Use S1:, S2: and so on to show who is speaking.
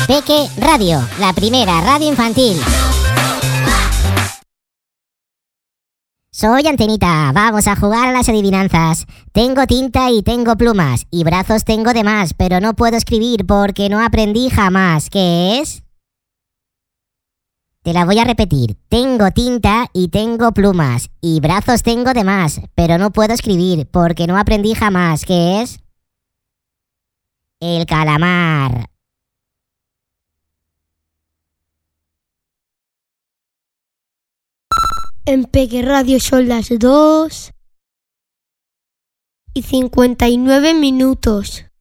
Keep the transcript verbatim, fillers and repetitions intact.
S1: Peque Radio, la primera radio infantil. Soy Antenita, vamos a jugar a las adivinanzas. Tengo tinta y tengo plumas, y brazos tengo de más, pero no puedo escribir porque no aprendí jamás. ¿Qué es? Te la voy a repetir. Tengo tinta y tengo plumas, y brazos tengo de más, pero no puedo escribir porque no aprendí jamás. ¿Qué es? El calamar.
S2: En Peque Radio son las dos y cincuenta y nueve minutos.